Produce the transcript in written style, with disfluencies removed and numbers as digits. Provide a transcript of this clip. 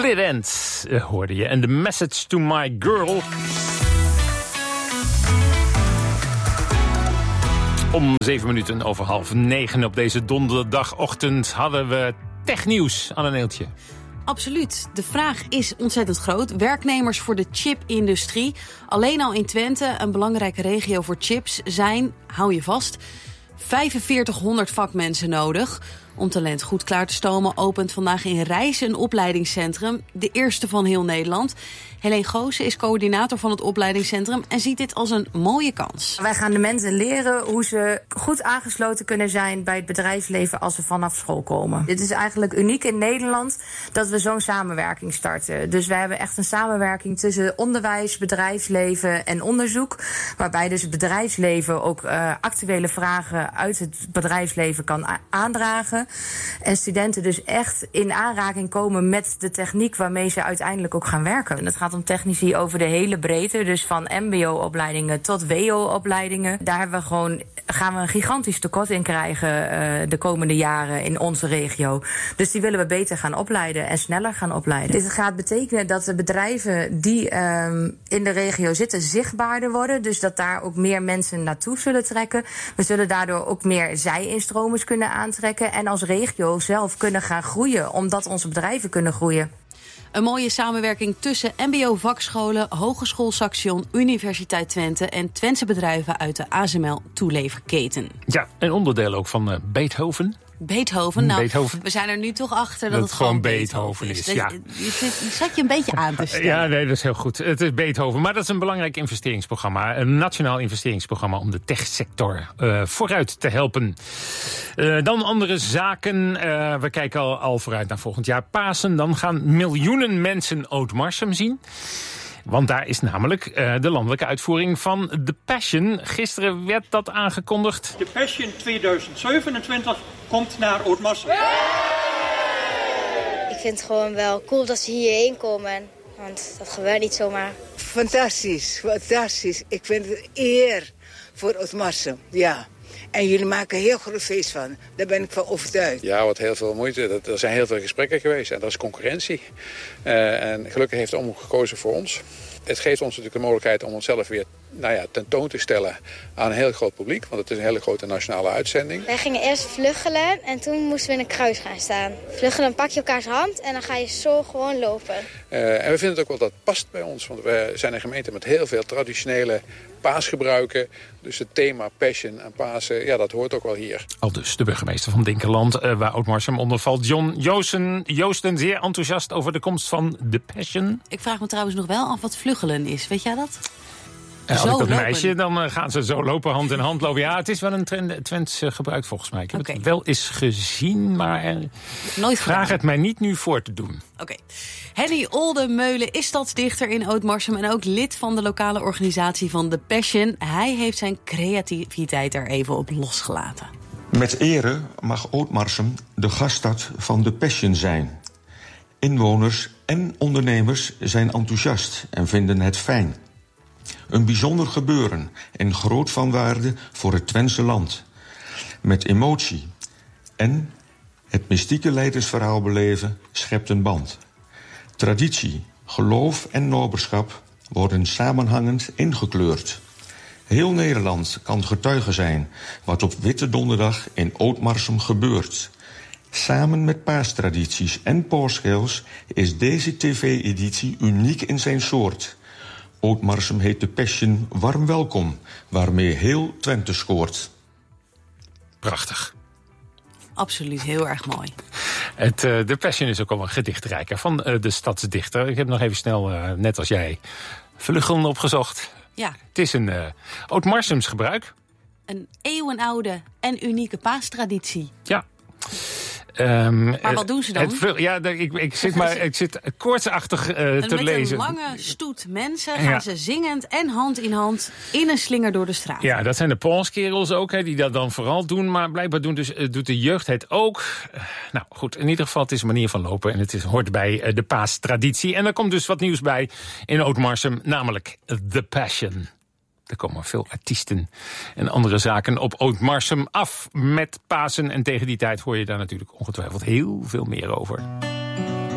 Split End hoorde je. En The Message to My Girl. Om 9:07 op deze donderdagochtend hadden we technieuws. Anne Neeltje. Absoluut. De vraag is ontzettend groot. Werknemers voor de chipindustrie. Alleen al in Twente, een belangrijke regio voor chips, zijn, hou je vast, 4500 vakmensen nodig. Om talent goed klaar te stomen opent vandaag in Rijssen een opleidingscentrum. De eerste van heel Nederland. Helene Goosen is coördinator van het opleidingscentrum en ziet dit als een mooie kans. Wij gaan de mensen leren hoe ze goed aangesloten kunnen zijn bij het bedrijfsleven als ze vanaf school komen. Dit is eigenlijk uniek in Nederland dat we zo'n samenwerking starten. Dus wij hebben echt een samenwerking tussen onderwijs, bedrijfsleven en onderzoek. Waarbij dus het bedrijfsleven ook actuele vragen uit het bedrijfsleven kan aandragen. En studenten dus echt in aanraking komen met de techniek waarmee ze uiteindelijk ook gaan werken. En het gaat om technici over de hele breedte, dus van mbo-opleidingen tot wo-opleidingen. Daar gaan we een gigantisch tekort in krijgen de komende jaren in onze regio. Dus die willen we beter gaan opleiden en sneller gaan opleiden. Dit gaat betekenen dat de bedrijven die in de regio zitten zichtbaarder worden. Dus dat daar ook meer mensen naartoe zullen trekken. We zullen daardoor ook meer zij-instromers kunnen aantrekken en als regio zelf kunnen gaan groeien, omdat onze bedrijven kunnen groeien. Een mooie samenwerking tussen mbo-vakscholen, Hogeschool Saxion, Universiteit Twente en Twentse bedrijven uit de ASML toeleverketen. Ja, een onderdeel ook van Beethoven. Beethoven. Nou, Beethoven. We zijn er nu toch achter dat het gewoon Beethoven is. Ja. Je zat je een beetje aan te stellen. Ja, nee, dat is heel goed. Het is Beethoven, maar dat is een belangrijk investeringsprogramma. Een nationaal investeringsprogramma om de techsector vooruit te helpen. Dan andere zaken. We kijken al vooruit naar volgend jaar Pasen. Dan gaan miljoenen mensen Oud-Marsum zien. Want daar is namelijk de landelijke uitvoering van The Passion. Gisteren werd dat aangekondigd. The Passion 2027 komt naar Oud-Marsum. Ik vind het gewoon wel cool dat ze hierheen komen. Want dat gebeurt niet zomaar. Fantastisch, fantastisch. Ik vind het een eer voor Oud-Marsum, ja. En jullie maken een heel groot feest van. Daar ben ik van overtuigd. Ja, wat heel veel moeite. Er zijn heel veel gesprekken geweest. En dat is concurrentie. En gelukkig heeft Omroep gekozen voor ons. Het geeft ons natuurlijk de mogelijkheid om onszelf weer tentoon te stellen aan een heel groot publiek. Want het is een hele grote nationale uitzending. Wij gingen eerst vluggelen en toen moesten we in een kruis gaan staan. Vluggelen, dan pak je elkaars hand en dan ga je zo gewoon lopen. En we vinden het ook wel dat past bij ons. Want we zijn een gemeente met heel veel traditionele paasgebruiken. Dus het thema Passion en Pasen, ja, dat hoort ook wel hier. Aldus de burgemeester van Dinkeland, waar Oud-Marsum onder valt. John Joosten, zeer enthousiast over de komst van The Passion. Ik vraag me trouwens nog wel af wat vluggelen is. Weet jij dat? Als ik dat meisje, dan gaan ze zo lopen, hand in hand lopen. Ja, het is wel een Twents gebruik volgens mij. Ik heb het wel eens gezien, maar nooit vraag het mij niet nu voor te doen. Oké. Henny Oldemeulen is stadsdichter in Oud-Marsum en ook lid van de lokale organisatie van The Passion. Hij heeft zijn creativiteit er even op losgelaten. Met ere mag Oud-Marsum de gaststad van The Passion zijn. Inwoners en ondernemers zijn enthousiast en vinden het fijn. Een bijzonder gebeuren en groot van waarde voor het Twentse land. Met emotie en het mystieke leidersverhaal beleven schept een band. Traditie, geloof en noberschap worden samenhangend ingekleurd. Heel Nederland kan getuige zijn wat op Witte Donderdag in Oud-Marsum gebeurt. Samen met paastradities en paarsgeels is deze tv-editie uniek in zijn soort. Oud-Marsum heet The Passion warm welkom, waarmee heel Twente scoort. Prachtig. Absoluut, heel erg mooi. The Passion is ook al een gedichtrijker van de stadsdichter. Ik heb nog even snel, net als jij, vluggelen opgezocht. Ja. Het is een Oud-Marsums gebruik. Een eeuwenoude en unieke paastraditie. Ja. Maar wat doen ze dan? Ik zit koortsachtig te met lezen. Met een lange stoet mensen gaan ze zingend en hand in hand in een slinger door de straat. Ja, dat zijn de paaskerels ook, die dat dan vooral doen. Maar blijkbaar doet de jeugd het ook. Nou goed, in ieder geval, het is een manier van lopen. En het hoort bij de paastraditie. En er komt dus wat nieuws bij in Oud-Marsum, namelijk The Passion. Er komen veel artiesten en andere zaken op Oud-Marsum af met Pasen. En tegen die tijd hoor je daar natuurlijk ongetwijfeld heel veel meer over.